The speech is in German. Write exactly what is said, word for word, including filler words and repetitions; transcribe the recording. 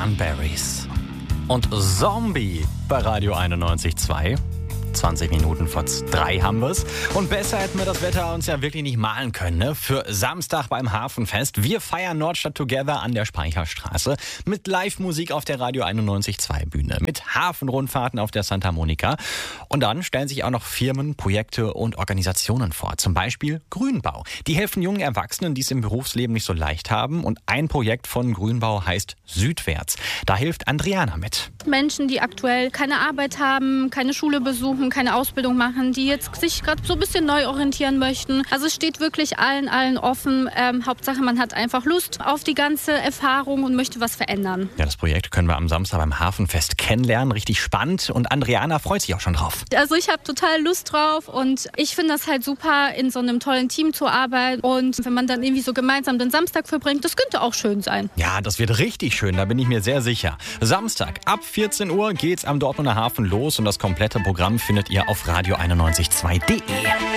Cranberries und Zombie bei Radio einundneunzig Komma zwei. zwanzig Minuten vor drei haben wir's. Und besser hätten wir das Wetter uns ja wirklich nicht malen können, ne? Für Samstag beim Hafenfest. Wir feiern Nordstadt Together an der Speicherstraße mit Live-Musik auf der Radio einundneunzig Komma zwei Bühne, mit Hafenrundfahrten auf der Santa Monica. Und dann stellen sich auch noch Firmen, Projekte und Organisationen vor. Zum Beispiel Grünbau. Die helfen jungen Erwachsenen, die es im Berufsleben nicht so leicht haben. Und ein Projekt von Grünbau heißt Südwärts. Da hilft Andriana mit. Menschen, die aktuell keine Arbeit haben, keine Schule besuchen, keine Ausbildung machen, die jetzt sich gerade so ein bisschen neu orientieren möchten. Also es steht wirklich allen, allen offen. Ähm, Hauptsache, man hat einfach Lust auf die ganze Erfahrung und möchte was verändern. Ja, das Projekt können wir am Samstag beim Hafenfest kennenlernen. Richtig spannend. Und Andriana freut sich auch schon drauf. Also ich habe total Lust drauf und ich finde das halt super, in so einem tollen Team zu arbeiten. Und wenn man dann irgendwie so gemeinsam den Samstag verbringt, das könnte auch schön sein. Ja, das wird richtig schön, da bin ich mir sehr sicher. Samstag ab vierzehn Uhr geht's am Dortmunder Hafen los und das komplette Programm findet ihr auf radio einundneunzig Komma zwei punkt de.